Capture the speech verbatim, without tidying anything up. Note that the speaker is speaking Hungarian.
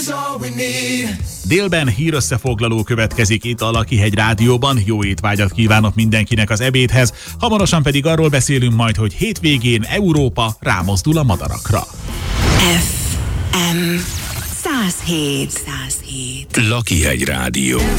Délben hírösszefoglaló következik itt a Lakihegy Rádióban. Jó étvágyat kívánok mindenkinek az ebédhez. Hamarosan pedig arról beszélünk majd, hogy hétvégén Európa rámozdul a madarakra. F M száz hét. Lakihegy Rádió.